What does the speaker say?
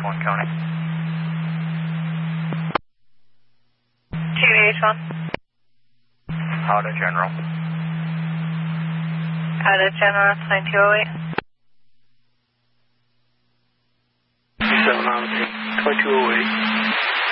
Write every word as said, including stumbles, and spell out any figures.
one Coney. T V H one. Auto General. Auto General, nine two oh eight. seven on twenty-two oh eight.